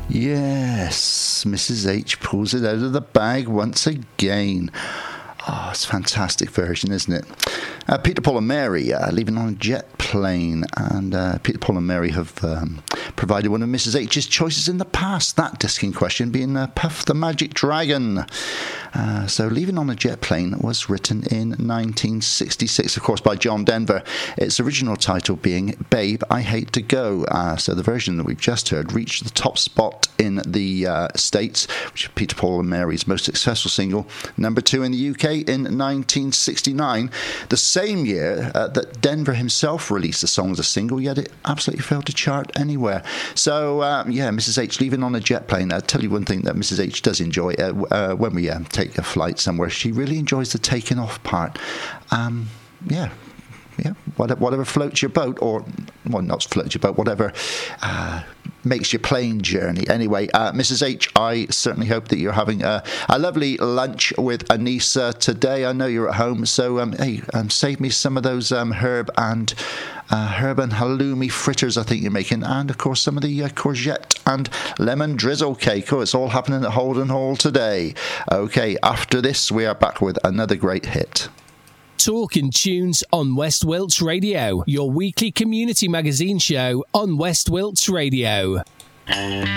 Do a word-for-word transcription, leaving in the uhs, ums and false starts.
Yes, Missus H pulls it out of the bag once again. Oh, it's a fantastic version, isn't it? Uh, Peter, Paul and Mary uh, leaving on a jet plane, and uh, Peter, Paul and Mary have um, provided one of Missus H's choices in the past, that disc in question being uh, Puff the Magic Dragon. Uh, so Leaving on a Jet Plane was written in nineteen sixty-six, of course, by John Denver. Its original title being Babe, I Hate to Go. Uh, so the version that we've just heard reached the top spot in the uh, States, which is Peter, Paul and Mary's most successful single, number two in the U K in nineteen sixty-nine, the same year uh, that Denver himself released the song as a single, yet it absolutely failed to chart anywhere. So, um, yeah, Missus H, Leaving on a Jet Plane. I'll tell you one thing that Missus H does enjoy uh, uh, when we um, take a flight somewhere. She really enjoys the taking off part. Um, yeah. Yeah, whatever, whatever floats your boat, or, well, not floats your boat, whatever uh, makes your plane journey. Anyway, uh, Missus H, I certainly hope that you're having a, a lovely lunch with Anissa today. I know you're at home, so um, hey, um, save me some of those um, herb and uh, herb and halloumi fritters I think you're making, and of course some of the uh, courgette and lemon drizzle cake. Oh, it's all happening at Holden Hall today. Okay, after this, we are back with another great hit. Talking Tunes on West Wilts Radio, your weekly community magazine show on West Wilts Radio.